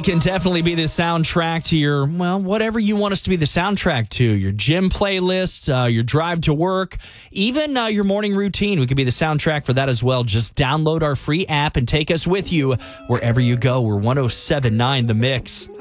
can definitely be the soundtrack to your, well, whatever you want us to be the soundtrack to. Your gym playlist, your drive to work, even your morning routine. We could be the soundtrack for that as well. Just download our free app and take us with you wherever you go. We're 107.9 The Mix.